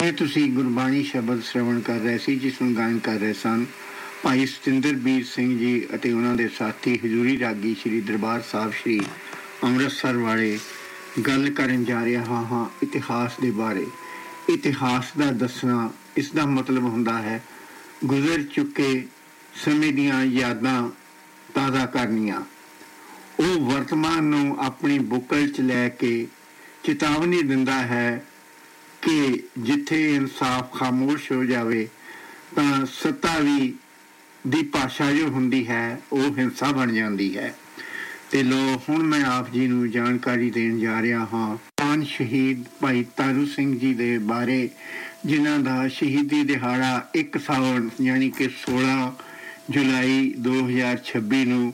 ਇਹ ਤੁਸੀਂ ਗੁਰਬਾਣੀ ਸ਼ਬਦ ਸ਼੍ਰਵਣ ਕਰ ਰਹੇ ਸੀ, ਜਿਸ ਨੂੰ ਗਾਇਨ ਕਰ ਰਹੇ ਸਨ ਭਾਈ ਸਤਿੰਦਰਬੀਰ ਸਿੰਘ ਜੀ ਅਤੇ ਉਹਨਾਂ ਦੇ ਸਾਥੀ ਹਜ਼ੂਰੀ ਰਾਗੀ ਸ਼੍ਰੀ ਦਰਬਾਰ ਸਾਹਿਬ ਸ਼੍ਰੀ ਅੰਮ੍ਰਿਤਸਰ ਵਾਲੇ। ਗੱਲ ਕਰਨ ਜਾ ਰਿਹਾ ਹਾਂ ਇਤਿਹਾਸ ਦੇ ਬਾਰੇ। ਇਤਿਹਾਸ ਦਾ ਦੱਸਣਾ, ਇਸ ਦਾ ਮਤਲਬ ਹੁੰਦਾ ਹੈ ਗੁਜ਼ਰ ਚੁੱਕੇ ਸਮੇਂ ਦੀਆਂ ਯਾਦਾਂ ਤਾਜ਼ਾ ਕਰਨੀਆਂ। ਉਹ ਵਰਤਮਾਨ ਨੂੰ ਆਪਣੀ ਬੁੱਕਲ 'ਚ ਲੈ ਕੇ ਚੇਤਾਵਨੀ ਦਿੰਦਾ ਹੈ ਕਿ ਜਿੱਥੇ ਇਨਸਾਫ ਖਾਮੋਸ਼ ਹੋ ਜਾਵੇ ਤਾਂ ਸੱਤਾ ਵੀ ਦੀ ਭਾਸ਼ਾ ਜੋ ਹੁੰਦੀ ਹੈ ਉਹ ਹਿੰਸਾ ਬਣ ਜਾਂਦੀ ਹੈ। ਤੇ ਲੋ ਹੁਣ ਮੈਂ ਆਪ ਜੀ ਨੂੰ ਜਾਣਕਾਰੀ ਦੇਣ ਜਾ ਰਿਹਾ ਹਾਂ ਮਹਾਨ ਸ਼ਹੀਦ ਭਾਈ ਤਾਰੂ ਸਿੰਘ ਜੀ ਦੇ ਬਾਰੇ, ਜਿਨ੍ਹਾਂ ਦਾ ਸ਼ਹੀਦੀ ਦਿਹਾੜਾ 1 ਸਾਵਣ ਯਾਨੀ ਕਿ 16 ਜੁਲਾਈ 2026 ਨੂੰ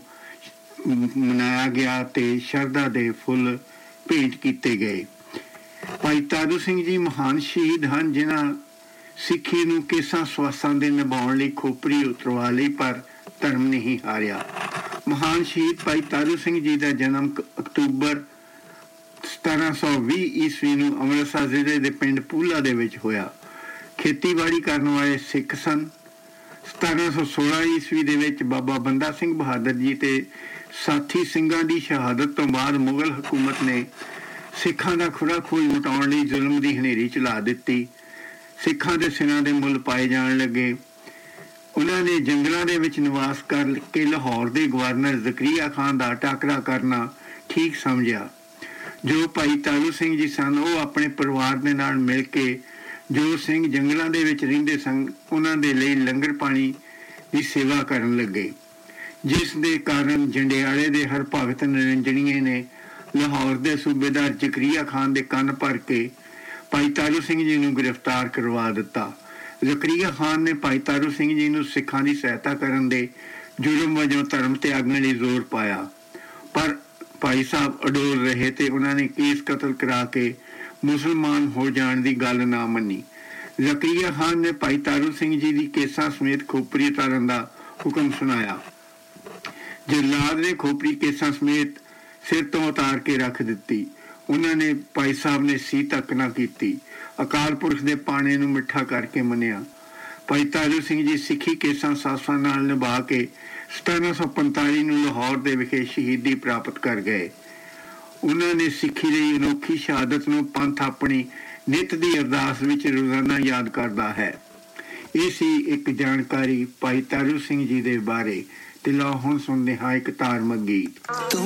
ਮਨਾਇਆ ਗਿਆ ਤੇ ਸ਼ਰਧਾ ਦੇ ਫੁੱਲ ਭੇਂਟ ਕੀਤੇ ਗਏ। ਭਾਈ ਤਾਰੂ ਸਿੰਘ ਜੀ ਮਹਾਨ ਸ਼ਹੀਦ ਹਨ, ਜਿਨ੍ਹਾਂ ਸਿੱਖੀ ਨੂੰ ਕੇਸਾਂ ਸਵਾਸਾਂ ਦੇ ਨਿਭਾਉਣ ਲਈ ਖੋਪਰੀ ਉਤਰਵਾ ਲਈ, ਪਰ ਧਰਮ ਨਹੀਂ ਹਾਰਿਆ। ਮਹਾਨ ਸ਼ਹੀਦ ਭਾਈ ਤਾਰੂ ਸਿੰਘ ਜੀ ਦਾ ਜਨਮ ਅਕਤੂਬਰ 1720 ਈਸਵੀ ਨੂੰ ਅੰਮ੍ਰਿਤਸਰ ਜ਼ਿਲ੍ਹੇ ਦੇ ਪਿੰਡ ਪੂਲਾ ਦੇ ਵਿੱਚ ਹੋਇਆ। ਖੇਤੀਬਾੜੀ ਕਰਨ ਵਾਲੇ ਸਿੱਖ ਸਨ। 1716 ਈਸਵੀ ਦੇ ਵਿੱਚ ਬਾਬਾ ਬੰਦਾ ਸਿੰਘ ਬਹਾਦਰ ਜੀ ਤੇ ਸਾਥੀ ਸਿੰਘਾਂ ਦੀ ਸ਼ਹਾਦਤ ਤੋਂ ਬਾਅਦ ਮੁਗਲ ਹਕੂਮਤ ਨੇ ਸਿੱਖਾਂ ਦਾ ਖੁਰਾ ਖੋਜ ਮਿਟਾਉਣ ਲਈ ਜ਼ੁਲਮ ਦੀ ਹਨੇਰੀ ਚਲਾ ਦਿੱਤੀ। ਸਿੱਖਾਂ ਦੇ ਸਿਰਾਂ ਦੇ ਮੁੱਲ ਪਾਏ ਜਾਣ ਲੱਗੇ। ਉਹਨਾਂ ਨੇ ਜੰਗਲਾਂ ਦੇ ਵਿੱਚ ਨਿਵਾਸ ਕਰਕੇ ਲਾਹੌਰ ਦੇ ਗਵਰਨਰ ਜ਼ਕਰੀਆ ਖਾਨ ਦਾ ਟਾਕਰਾ ਕਰਨਾ ਠੀਕ ਸਮਝਿਆ। ਜੋ ਭਾਈ ਤਾਰੂ ਸਿੰਘ ਜੀ ਸਨ, ਉਹ ਆਪਣੇ ਪਰਿਵਾਰ ਦੇ ਨਾਲ ਮਿਲ ਕੇ ਜੋ ਸਿੰਘ ਜੰਗਲਾਂ ਦੇ ਵਿੱਚ ਰਹਿੰਦੇ ਸਨ, ਉਹਨਾਂ ਦੇ ਲਈ ਲੰਗਰ ਪਾਣੀ ਦੀ ਸੇਵਾ ਕਰਨ ਲੱਗੇ, ਜਿਸ ਦੇ ਕਾਰਨ ਜੰਡਿਆਲੇ ਦੇ ਹਰਭਗਤ ਨਿਰੰਜਣੀਏ ਨੇ ਲਾਹੌਰ ਦੇ ਸੂਬੇਦਾਰ ਜ਼ਕਰੀਆ ਖਾਨ ਦੇ ਕੰਨ ਭਰ ਕੇ ਭਾਈ ਤਾਰੂ ਸਿੰਘ ਜੀ ਨੂੰ ਗ੍ਰਿਫਤਾਰ ਕਰਵਾ ਦਿੱਤਾ। ਜ਼ਕਰੀਆ ਖਾਨ ਨੇ ਭਾਈ ਤਾਰੂ ਸਿੰਘ ਜੀ ਨੂੰ ਸਿੱਖਾਂ ਦੀ ਸਹਾਇਤਾ ਕਰਨ ਦੇ ਜੁਰਮ ਵਜੋਂ ਧਰਮ ਤਿਆਗਣ ਲਈ ਜ਼ੋਰ ਪਾਇਆ, ਪਰ ਭਾਈ ਸਾਹਿਬ ਅਡੋਲ ਰਹੇ ਤੇ ਉਹਨਾਂ ਨੇ ਕੇਸ ਕਤਲ ਕਰਾ ਕੇ ਮੁਸਲਮਾਨ ਹੋ ਜਾਣ ਦੀ ਗੱਲ ਨਾ ਮੰਨੀ। ਜ਼ਕਰੀਆ ਖਾਨ ਨੇ ਭਾਈ ਤਾਰੂ ਸਿੰਘ ਜੀ ਦੀ ਕੇਸਾਂ ਸਮੇਤ ਖੋਪਰੀ ਉਤਾਰਨ ਦਾ ਹੁਕਮ ਸੁਣਾਇਆ। ਜਲਾਦ ਨੇ ਖੋਪਰੀ ਕੇਸਾਂ ਸਮੇਤ ਸਿਰ ਤੋਂ ਉਤਾਰ ਕੇ ਰੱਖ ਦਿੱਤੀ। ਉਹਨਾਂ ਨੇ ਭਾਈ ਸਾਹਿਬ ਨੇ ਸੀ ਤੱਕ ਨਾ ਕੀਤੀ। ਅਕਾਲ ਪੁਰਖ ਦੇ ਪਾਣੇ ਨੂੰ ਮਿੱਠਾ ਕਰਕੇ ਮੰਨਿਆ। ਭਾਈ ਤਾਰੂ ਸਿੰਘ ਜੀ ਸਿੱਖੀ ਕੇਸਾਂ ਸਾਸਾਂ ਨਾਲ ਨਿਭਾ ਕੇ 1745 ਨੂੰ ਲਾਹੌਰ ਦੇ ਵਿਖੇ ਸ਼ਹੀਦੀ ਪ੍ਰਾਪਤ ਕਰ ਗਏ। ਉਹਨਾਂ ਨੇ ਸਿੱਖੀ ਲਈ ਅਨੋਖੀ ਸ਼ਹਾਦਤ ਨੂੰ ਪੰਥ ਆਪਣੀ ਨਿੱਤ ਦੀ ਅਰਦਾਸ ਵਿੱਚ ਰੋਜ਼ਾਨਾ ਯਾਦ ਕਰਦਾ ਹੈ। ਇਹ ਸੀ ਇੱਕ ਜਾਣਕਾਰੀ ਭਾਈ ਤਾਰੂ ਸਿੰਘ ਜੀ ਦੇ ਬਾਰੇ। ਤੇ ਲਓ ਹੁਣ ਸੁਣਦੇ ਹਾਂ ਇੱਕ ਧਾਰਮਿਕ ਗੀਤ।